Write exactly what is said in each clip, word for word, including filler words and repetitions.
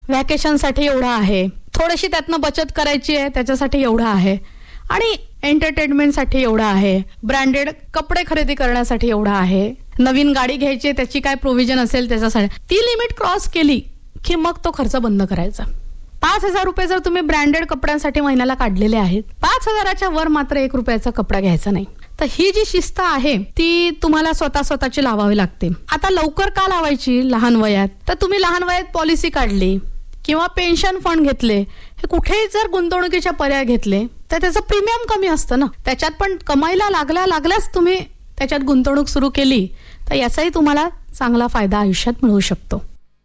व्हॅकेशनसाठी एवढा आहे, थोडीशी त्यातनं बचत करायची आहे त्याच्यासाठी एवढा आहे, आणि एंटरटेनमेंटसाठी एवढा आहे, ब्रँडेड कपडे खरेदी करण्यासाठी एवढा आहे, नवीन गाडी घ्यायची त्याची काय प्रोव्हिजन असेल त्याच्यासाठी, ती लिमिट क्रॉस केली की मग तो खर्च बंद करायचा. पाच हजार रुपये जर तुम्ही ब्रँडेड कपड्यांसाठी महिन्याला काढलेले आहेत, पाच हजाराच्या वर मात्र एक रुपयाचा कपडा घ्यायचा नाही. तर ही जी शिस्त आहे ती तुम्हाला स्वतः स्वतःची लावावी लागते. आता लवकर का लावायची लहान वयात? तर तुम्ही लहान वयात पॉलिसी काढली किंवा पेन्शन फंड घेतले, हे कुठेही जर गुंतवणुकीचे पर्याय घेतले तर त्याचं प्रीमियम कमी असतं ना. त्याच्यात पण कमाईला लागल्या लागल्याच तुम्ही त्याच्यात गुंतवणूक सुरू केली तर याचाही तुम्हाला चांगला फायदा आयुष्यात मिळू शकतो.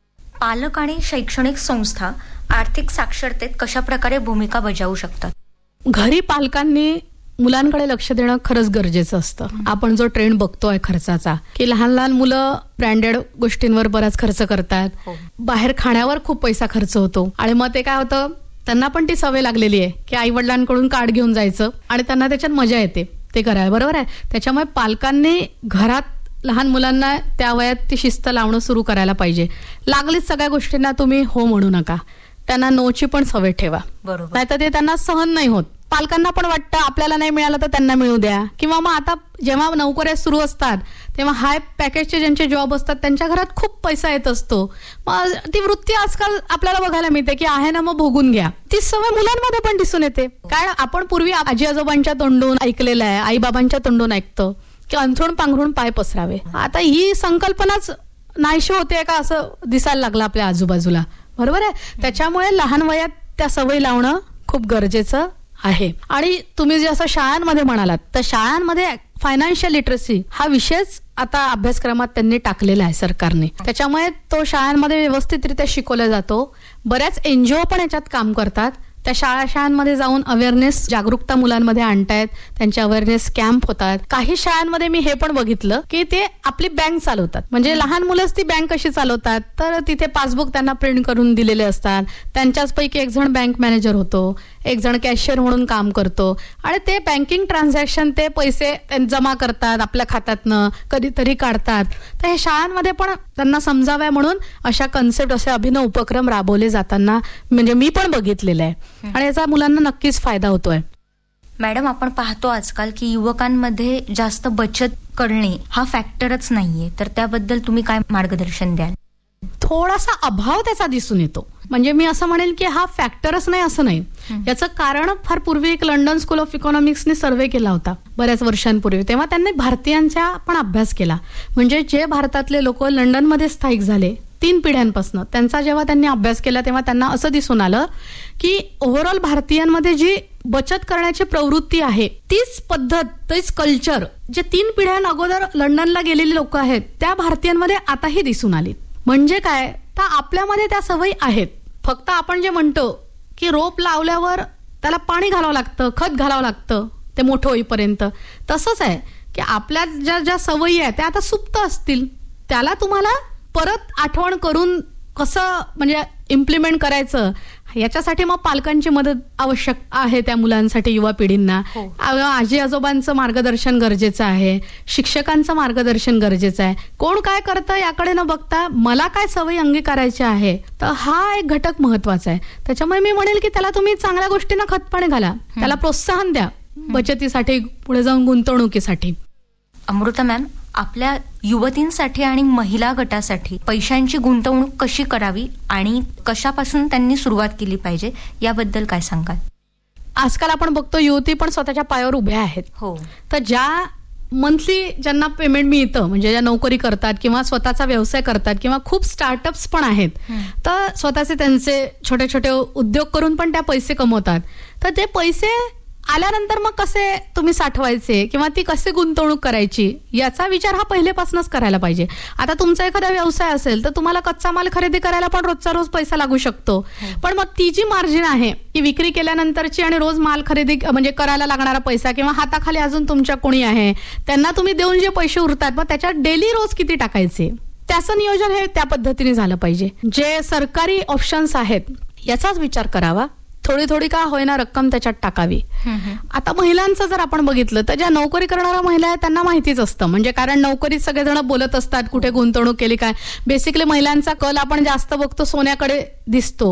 पालक आणि शैक्षणिक संस्था आर्थिक साक्षरतेत कशा प्रकारे भूमिका बजावू शकतात? घरी पालकांनी मुलांकडे लक्ष देणं खरंच गरजेचं असतं. आपण जो ट्रेंड बघतोय खर्चाचा, की लहान लहान मुलं ब्रँडेड गोष्टींवर बराच खर्च करतात, बाहेर खाण्यावर खूप पैसा खर्च होतो, आणि मग ते काय होतं, त्यांना पण ती सवय लागलेली आहे की आई वडिलांकडून कार्ड घेऊन जायचं आणि त्यांना त्याच्यात मजा येते ते करायला. बरोबर आहे. त्याच्यामुळे पालकांनी घरात लहान मुलांना त्या वयात ती शिस्त लावणं सुरू करायला पाहिजे. लागलीच सगळ्या गोष्टींना तुम्ही हो म्हणू नका, त्यांना नोची पण सवय ठेवा. बरोबर. नाहीतर ते त्यांना सहन नाही होत. पालकांना पण वाटतं आपल्याला नाही मिळालं तर त्यांना मिळू द्या. किंवा मग आता जेव्हा नोकऱ्या सुरू असतात तेव्हा हाय पॅकेजचे ज्यांचे जॉब असतात त्यांच्या घरात खूप पैसा येत असतो. मग ती वृत्ती आजकाल आपल्याला बघायला मिळते की आहे ना मग भोगून घ्या. ती सवय मुलांमध्ये पण दिसून येते. कारण आपण पूर्वी आजी आजोबांच्या तोंडून ऐकलेलं आहे, आई बाबांच्या तोंडून ऐकतो की अंथरूण पांघरून पाय पसरावे. आता ही संकल्पनाच नाहीशी होते का असं दिसायला लागलं आपल्या आजूबाजूला. बरोबर आहे. त्याच्यामुळे लहान वयात त्या सवय लावणं खूप गरजेचं आहे. आणि तुम्ही जे असं शाळांमध्ये म्हणालात तर शाळांमध्ये फायनान्शियल लिटरसी हा विषयच आता अभ्यासक्रमात त्यांनी टाकलेला आहे सरकारने. त्याच्यामुळे तो शाळांमध्ये व्यवस्थितरित्या शिकवला जातो. बऱ्याच एनजीओ पण याच्यात काम करतात. त्या शाळा शाळांमध्ये जाऊन अवेअरनेस जागरूकता मुलांमध्ये आणतायत, त्यांचे अवेअरनेस कॅम्प होतात. काही शाळांमध्ये मी हे पण बघितलं की ते आपली बँक चालवतात. म्हणजे लहान मुलंच ती बँक कशी चालवतात तर तिथे पासबुक त्यांना प्रिंट करून दिलेले असतात. त्यांच्याच पैकी एक जण बँक मॅनेजर होतो, एक जण कॅशियर म्हणून काम करतो, आणि ते बँकिंग ट्रान्झॅक्शन ते पैसे जमा करतात आपल्या खात्यातनं, कधीतरी काढतात. तर हे शाळांमध्ये पण त्यांना समजाव्या म्हणून अशा कन्सेप्ट, असे अभिनव उपक्रम राबवले जाताना म्हणजे मी पण बघितलेलं आहे, आणि याचा मुलांना नक्कीच फायदा होतोय. मॅडम, आपण पाहतो आजकाल की युवकांमध्ये जास्त बचत करणे हा फॅक्टरच नाहीये, तर त्याबद्दल तुम्ही काय मार्गदर्शन द्याल? थोडासा अभाव त्याचा दिसून येतो. म्हणजे मी असं म्हणेल की हा फॅक्टरच नाही असं नाही. याचं कारण फार पूर्वी एक लंडन स्कूल ऑफ इकॉनॉमिक्सने सर्व्हे केला होता बऱ्याच वर्षांपूर्वी. तेव्हा त्यांनी भारतीयांचा पण अभ्यास केला. म्हणजे जे भारतातले लोक लंडनमध्ये स्थायिक झाले तीन पिढ्यांपासून, त्यांचा जेव्हा त्यांनी अभ्यास केला तेव्हा त्यांना असं दिसून आलं की ओव्हरऑल भारतीयांमध्ये जी बचत करण्याची प्रवृत्ती आहे तीच पद्धत, तीच कल्चर जे तीन पिढ्यां अगोदर लंडनला गेलेली लोक आहेत त्या भारतीयांमध्ये आताही दिसून आली. म्हणजे काय, तर आपल्यामध्ये त्या सवयी आहेत. फक्त आपण जे म्हणतो की रोप लावल्यावर त्याला पाणी घालावं लागतं, खत घालावं लागतं ते मोठं होईपर्यंत, तसंच आहे की आपल्या ज्या ज्या सवयी आहेत त्या आता सुप्त असतील, त्याला तुम्हाला परत आठवण करून कसं म्हणजे इम्प्लिमेंट करायचं याच्यासाठी मग पालकांची मदत आवश्यक आहे. त्या मुलांसाठी, युवा पिढींना आजी आजोबांचं मार्गदर्शन गरजेचं आहे, शिक्षकांचं मार्गदर्शन गरजेचं आहे. कोण काय करतं याकडे न बघता मला काय सवयी अंगीकारायच्या आहे, तर हा एक घटक महत्वाचा आहे. त्याच्यामुळे मी म्हणेल की त्याला तुम्ही चांगल्या गोष्टींना खतपाणी घाला, त्याला प्रोत्साहन द्या बचतीसाठी, पुढे जाऊन गुंतवणुकीसाठी. अमृता मॅम, आपल्या युवतींसाठी आणि महिला गटासाठी पैशांची गुंतवणूक कशी करावी आणि कशापासून त्यांनी सुरुवात केली पाहिजे याबद्दल काय सांगाल? आजकाल आपण बघतो युवती पण स्वतःच्या पायावर उभ्या आहेत. हो. तर ज्या मंथली ज्यांना पेमेंट मिळतं, म्हणजे ज्या नोकरी करतात किंवा स्वतःचा व्यवसाय करतात किंवा खूप स्टार्टअप्स पण आहेत, तर स्वतःचे त्यांचे छोटे छोटे उद्योग करून पण त्या पैसे कमवतात. तर ते पैसे आल्यानंतर मग कसे तुम्ही साठवायचे किंवा ती कसे गुंतवणूक करायची याचा विचार हा पहिलेपासूनच करायला पाहिजे. आता तुमचा एखादा व्यवसाय असेल तर तुम्हाला कच्चा माल खरेदी करायला पण रोजचा रोज पैसा लागू शकतो, पण मग ती जी मार्जिन आहे की विक्री केल्यानंतरची आणि रोज माल खरेदी म्हणजे करायला लागणारा पैसा किंवा हाताखाली अजून तुमच्या कोणी आहे त्यांना तुम्ही देऊन जे पैसे उरतात मग त्याच्यात डेली रोज किती टाकायचे त्याचं नियोजन हे त्या पद्धतीने झालं पाहिजे. जे सरकारी ऑप्शन्स आहेत याचाच विचार करावा, थोडी थोडी का होईना रक्कम त्याच्यात टाकावी. आता महिलांचं जर आपण बघितलं तर ज्या नोकरी करणाऱ्या महिला आहेत त्यांना माहितीच असतं, म्हणजे कारण नोकरीत सगळेजण बोलत असतात कुठे गुंतवणूक केली काय. बेसिकली महिलांचा कल आपण जास्त बघतो सोन्याकडे दिसतो,